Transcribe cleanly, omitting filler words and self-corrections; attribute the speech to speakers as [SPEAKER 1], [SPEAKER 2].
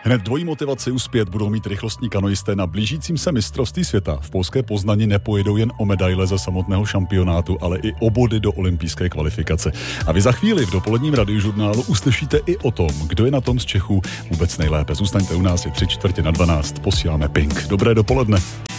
[SPEAKER 1] Hned dvojí motivaci uspět budou mít rychlostní kanoisté na blížícím se mistrovství světa. V polské Poznani nepojedou jen o medaile ze samotného šampionátu, ale i o body do olympijské kvalifikace. A vy za chvíli v dopoledním radiožurnálu uslyšíte i o tom, kdo je na tom z Čechů vůbec nejlépe. Zůstaňte u nás, je 3/4 na 12. Posíláme Pink. Dobré dopoledne.